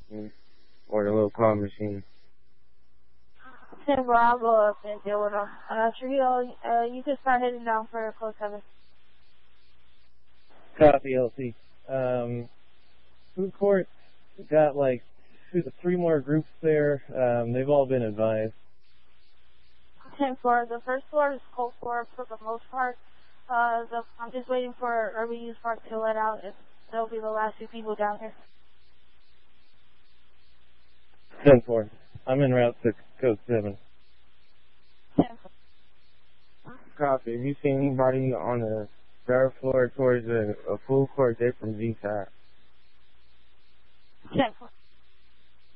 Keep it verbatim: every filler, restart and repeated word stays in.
Mm. Or the little claw machine. ten four, I'll go up and deal with them. Uh, Trujillo, uh, you can start heading down for close seven. Copy, L C. Um, food court got like two, three more groups there. Um, they've all been advised. ten four, the first floor is cold floor for the most part. Uh, the, I'm just waiting for Urban Youth Park to let out. It, they'll be the last few people down here. ten four. I'm en route to code seven. ten four. Copy. Have you seen anybody on the third floor towards a, a full court there from Z-Side? ten four.